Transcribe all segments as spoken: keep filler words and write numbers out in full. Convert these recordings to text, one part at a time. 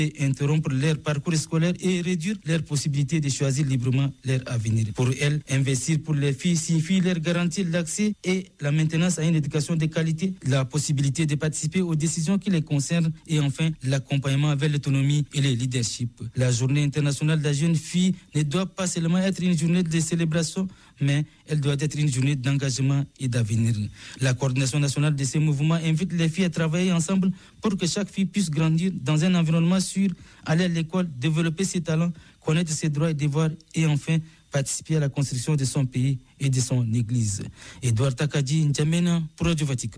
interrompre leur parcours scolaire et réduire leurs possibilités de choisir librement leur avenir. Pour elles, investir pour les filles signifie leur garantir l'accès et la maintenance à une éducation de qualité, la possibilité de participer aux décisions qui les concernent et enfin l'accompagnement vers l'autonomie et le leadership. La journée internationale de la jeune fille ne doit pas seulement être une journée de célébration, mais elle doit être une journée d'engagement et d'avenir. La coordination nationale de ces mouvements invite les filles à travailler ensemble pour que chaque fille puisse grandir dans un environnement sûr, aller à l'école, développer ses talents, connaître ses droits et devoirs et enfin participer à la construction de son pays et de son église. Edouard Takadji, N'Djamena, pour Radio Vatican.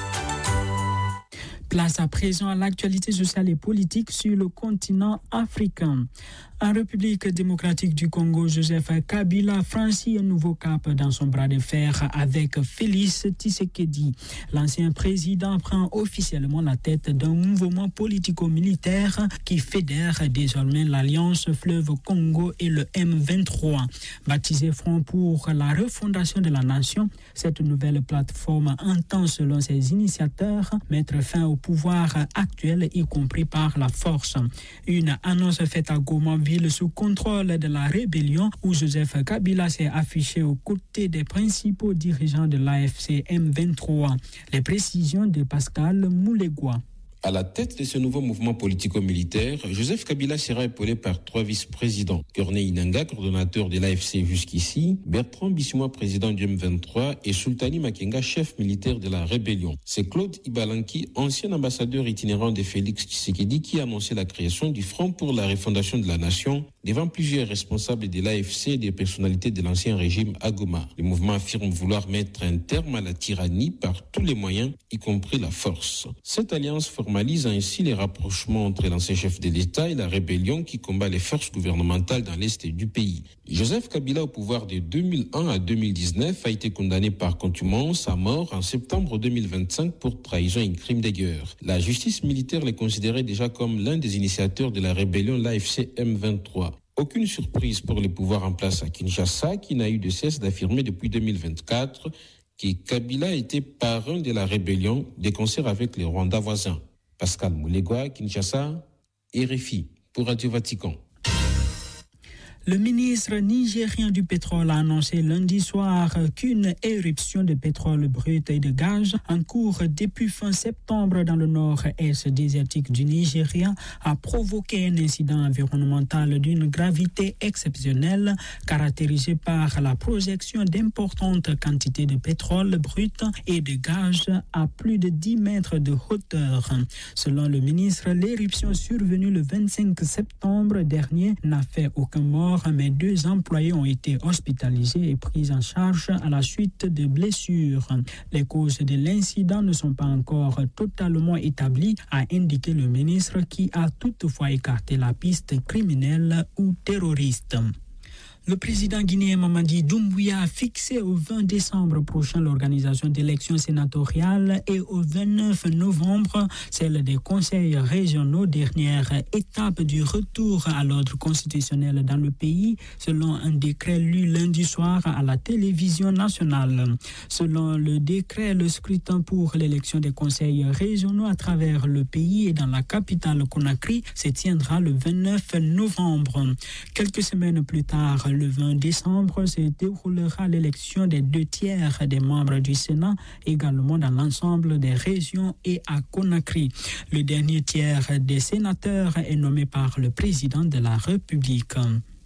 Place à présent à l'actualité sociale et politique sur le continent africain. En République démocratique du Congo, Joseph Kabila franchit un nouveau cap dans son bras de fer avec Félix Tshisekedi. L'ancien président prend officiellement la tête d'un mouvement politico-militaire qui fédère désormais l'Alliance Fleuve Congo et le M vingt-trois. Baptisé Front pour la refondation de la nation, cette nouvelle plateforme entend, selon ses initiateurs, mettre fin au pouvoir actuel, y compris par la force. Une annonce faite à Goma, ville sous contrôle de la rébellion, où Joseph Kabila s'est affiché aux côtés des principaux dirigeants de l'A F C M vingt-trois. Les précisions de Pascal Moulegua. À la tête de ce nouveau mouvement politico-militaire, Joseph Kabila sera épaulé par trois vice-présidents. Corneille Nangaa, coordonnateur de l'A F C jusqu'ici, Bertrand Bisimwa, président du M vingt-trois et Sultani Makenga, chef militaire de la rébellion. C'est Claude Ibalanki, ancien ambassadeur itinérant de Félix Tshisekedi, qui a annoncé la création du Front pour la refondation de la nation devant plusieurs responsables de l'A F C et des personnalités de l'ancien régime à Goma. Le mouvement affirme vouloir mettre un terme à la tyrannie par tous les moyens, y compris la force. Cette alliance formalise ainsi les rapprochements entre l'ancien chef de l'État et la rébellion qui combat les forces gouvernementales dans l'est du pays. Joseph Kabila, au pouvoir de deux mille un à deux mille dix-neuf, a été condamné par contumace à mort en septembre deux mille vingt-cinq pour trahison et crime de guerre. La justice militaire les considérait déjà comme l'un des initiateurs de la rébellion l'A F C M vingt-trois. Aucune surprise pour les pouvoirs en place à Kinshasa, qui n'a eu de cesse d'affirmer depuis deux mille vingt-quatre que Kabila était parrain de la rébellion de concert avec les Rwandais voisins. Pascal Moulegua, Kinshasa, R F I, pour Radio Vatican. Le ministre nigérien du pétrole a annoncé lundi soir qu'une éruption de pétrole brut et de gaz en cours depuis fin septembre dans le nord-est désertique du Nigeria a provoqué un incident environnemental d'une gravité exceptionnelle caractérisé par la projection d'importantes quantités de pétrole brut et de gaz à plus de dix mètres de hauteur. Selon le ministre, l'éruption survenue le vingt-cinq septembre dernier n'a fait aucun mort, mais deux employés ont été hospitalisés et pris en charge à la suite de blessures. Les causes de l'incident ne sont pas encore totalement établies, a indiqué le ministre, qui a toutefois écarté la piste criminelle ou terroriste. Le président guinéen Mamadi Doumbouya a fixé au vingt décembre prochain l'organisation d'élections sénatoriales et au vingt-neuf novembre celle des conseils régionaux, dernière étape du retour à l'ordre constitutionnel dans le pays, selon un décret lu lundi soir à la télévision nationale. Selon le décret, le scrutin pour l'élection des conseils régionaux à travers le pays et dans la capitale Conakry se tiendra le vingt-neuf novembre. Quelques semaines plus tard, le vingt décembre, se déroulera l'élection des deux tiers des membres du Sénat, également dans l'ensemble des régions et à Conakry. Le dernier tiers des sénateurs est nommé par le président de la République.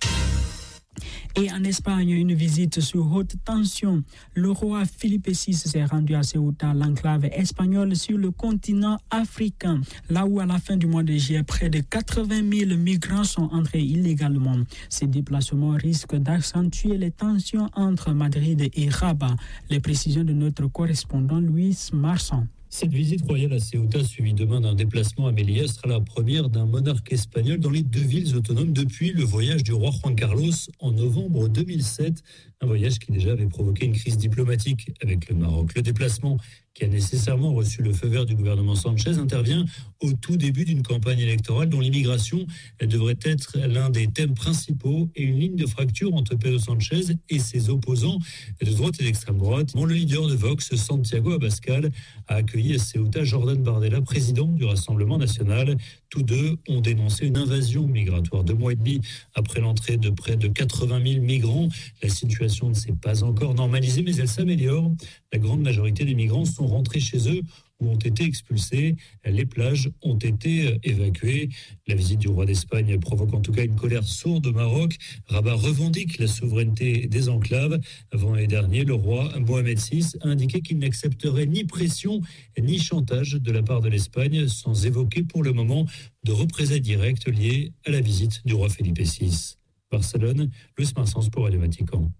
Et en Espagne, une visite sous haute tension. Le roi Philippe six s'est rendu à Ceuta, l'enclave espagnole sur le continent africain, là où à la fin du mois de juillet, près de quatre-vingt mille migrants sont entrés illégalement. Ces déplacements risquent d'accentuer les tensions entre Madrid et Rabat. Les précisions de notre correspondant Luis Marsan. Cette visite royale à Ceuta, suivie demain d'un déplacement à Melilla, sera la première d'un monarque espagnol dans les deux villes autonomes depuis le voyage du roi Juan Carlos en novembre deux mille sept. Un voyage qui déjà avait provoqué une crise diplomatique avec le Maroc. Le déplacement, qui a nécessairement reçu le feu vert du gouvernement Sanchez, intervient au tout début d'une campagne électorale dont l'immigration devrait être l'un des thèmes principaux et une ligne de fracture entre Pedro Sanchez et ses opposants de droite et d'extrême droite. Bon, le leader de Vox, Santiago Abascal, a accueilli à Ceuta Jordan Bardella, président du Rassemblement national. Tous deux ont dénoncé une invasion migratoire. Deux mois et demi après l'entrée de près de quatre-vingt mille migrants, la situation ne s'est pas encore normalisée, mais elle s'améliore. La grande majorité des migrants sont rentrés chez eux ou ont été expulsés. Les plages ont été évacuées. La visite du roi d'Espagne provoque en tout cas une colère sourde au Maroc. Rabat revendique la souveraineté des enclaves. Vendredi dernier, le roi Mohamed six a indiqué qu'il n'accepterait ni pression ni chantage de la part de l'Espagne, sans évoquer pour le moment de représailles directes liées à la visite du roi Felipe six. Barcelone, Luis Marsens pour Radio Vatican.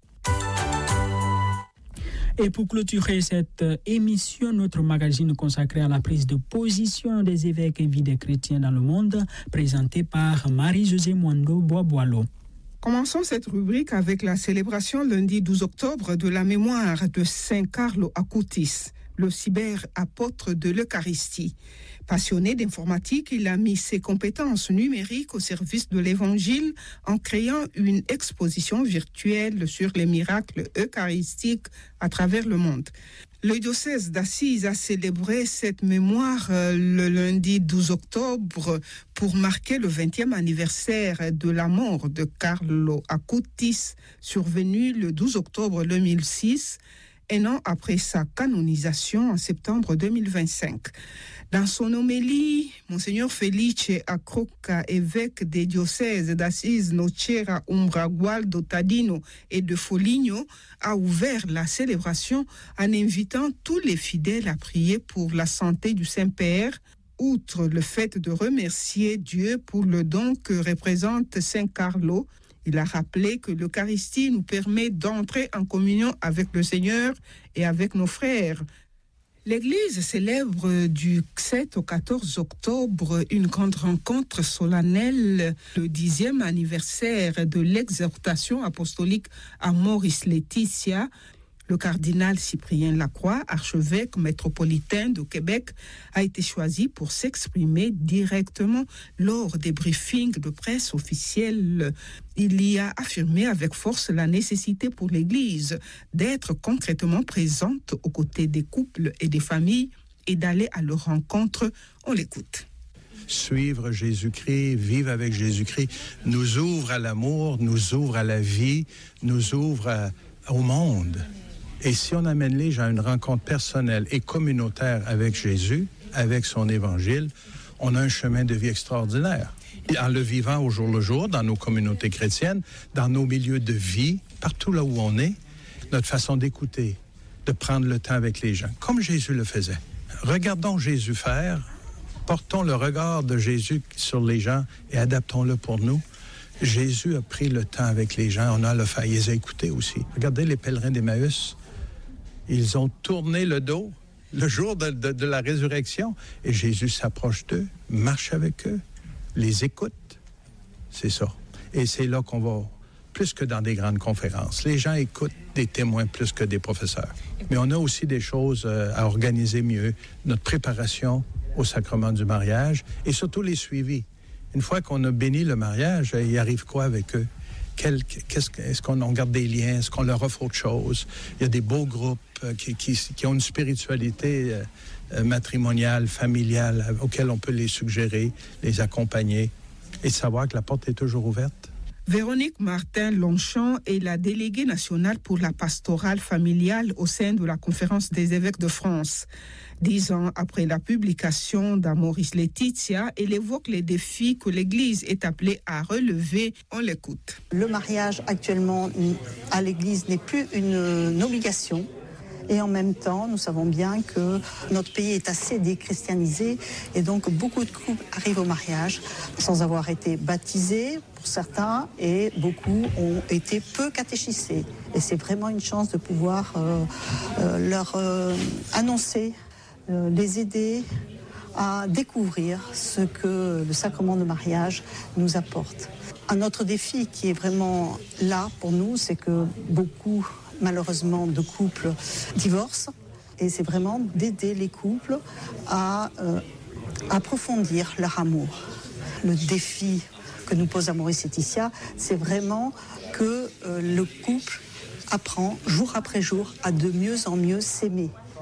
Et pour clôturer cette émission, notre magazine consacré à la prise de position des évêques et vie des chrétiens dans le monde, présenté par Marie-Josée Mwando Boisboilo. Commençons cette rubrique avec la célébration lundi douze octobre de la mémoire de Saint Carlo Acutis, le cyber-apôtre de l'Eucharistie. Passionné d'informatique, il a mis ses compétences numériques au service de l'Évangile en créant une exposition virtuelle sur les miracles eucharistiques à travers le monde. Le diocèse d'Assise a célébré cette mémoire le lundi douze octobre pour marquer le vingtième anniversaire de la mort de Carlo Acutis, survenu le douze octobre deux mille six, un an après sa canonisation en septembre deux mille vingt-cinq. Dans son homélie, Monseigneur Felice Acroca, évêque des diocèses d'Assise, Nocera, Umbra, Gualdo, Tadino et de Foligno, a ouvert la célébration en invitant tous les fidèles à prier pour la santé du Saint-Père, outre le fait de remercier Dieu pour le don que représente Saint Carlo. Il a rappelé que l'Eucharistie nous permet d'entrer en communion avec le Seigneur et avec nos frères. L'Église célèbre du sept au quatorze octobre une grande rencontre solennelle, le dixième anniversaire de l'exhortation apostolique Amoris Laetitia. Le cardinal Cyprien Lacroix, archevêque métropolitain de Québec, a été choisi pour s'exprimer directement lors des briefings de presse officiels. Il y a affirmé avec force la nécessité pour l'Église d'être concrètement présente aux côtés des couples et des familles et d'aller à leur rencontre. On l'écoute. Suivre Jésus-Christ, vivre avec Jésus-Christ, nous ouvre à l'amour, nous ouvre à la vie, nous ouvre à, au monde. Et si on amène les gens à une rencontre personnelle et communautaire avec Jésus, avec son évangile, on a un chemin de vie extraordinaire. Et en le vivant au jour le jour, dans nos communautés chrétiennes, dans nos milieux de vie, partout là où on est, notre façon d'écouter, de prendre le temps avec les gens, comme Jésus le faisait. Regardons Jésus faire, portons le regard de Jésus sur les gens et adaptons-le pour nous. Jésus a pris le temps avec les gens, on a le fait, il les a écoutés aussi. Regardez les pèlerins d'Emmaüs. Ils ont tourné le dos le jour de, de, de la résurrection et Jésus s'approche d'eux, marche avec eux, les écoute. C'est ça. Et c'est là qu'on va, plus que dans des grandes conférences. Les gens écoutent des témoins plus que des professeurs. Mais on a aussi des choses à organiser mieux. Notre préparation au sacrement du mariage et surtout les suivis. Une fois qu'on a béni le mariage, il arrive quoi avec eux? Quel, qu'est-ce, est-ce qu'on on garde des liens? Est-ce qu'on leur offre autre chose? Il y a des beaux groupes euh, qui, qui, qui ont une spiritualité euh, matrimoniale, familiale, euh, auxquels on peut les suggérer, les accompagner et savoir que la porte est toujours ouverte. Véronique Martin-Longchamp est la déléguée nationale pour la pastorale familiale au sein de la Conférence des évêques de France. Dix ans après la publication d'Amoris Laetitia, elle évoque les défis que l'Église est appelée à relever. On l'écoute. Le mariage actuellement à l'Église n'est plus une, une obligation. Et en même temps, nous savons bien que notre pays est assez déchristianisé et donc beaucoup de couples arrivent au mariage sans avoir été baptisés pour certains et beaucoup ont été peu catéchisés. Et c'est vraiment une chance de pouvoir euh, euh, leur euh, annoncer, euh, les aider à découvrir ce que le sacrement de mariage nous apporte. Un autre défi qui est vraiment là pour nous, c'est que beaucoup malheureusement de couples divorcent et c'est vraiment d'aider les couples à euh, approfondir leur amour. Le défi que nous pose Amoris Laetitia, c'est vraiment que euh, le couple apprend jour après jour à de mieux en mieux s'aimer.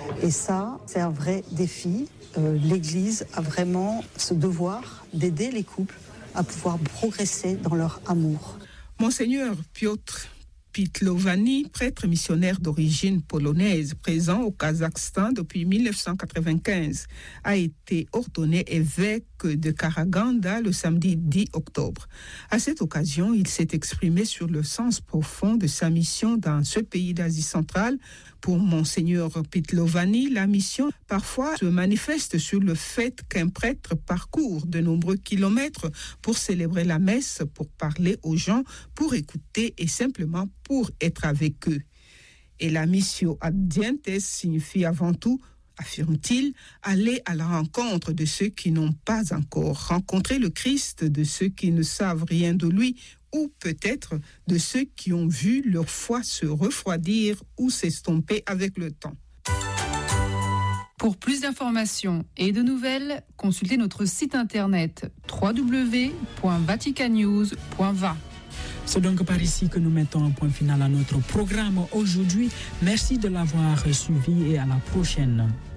Et ça, c'est un vrai défi. Euh, L'Église a vraiment ce devoir d'aider les couples à pouvoir progresser dans leur amour. Monseigneur Piotr Pitlovani, prêtre missionnaire d'origine polonaise présent au Kazakhstan depuis mille neuf cent quatre-vingt-quinze, a été ordonné évêque de Karaganda le samedi dix octobre. À cette occasion, il s'est exprimé sur le sens profond de sa mission dans ce pays d'Asie centrale. Pour Monseigneur Pitlovani, la mission parfois se manifeste sur le fait qu'un prêtre parcourt de nombreux kilomètres pour célébrer la messe, pour parler aux gens, pour écouter et simplement pour être avec eux. Et la missio adientes signifie avant tout, affirme-t-il, aller à la rencontre de ceux qui n'ont pas encore rencontré le Christ, de ceux qui ne savent rien de lui, ou peut-être de ceux qui ont vu leur foi se refroidir ou s'estomper avec le temps. Pour plus d'informations et de nouvelles, consultez notre site internet w w w point vatican news point v a. C'est donc par ici que nous mettons un point final à notre programme aujourd'hui. Merci de l'avoir suivi et à la prochaine.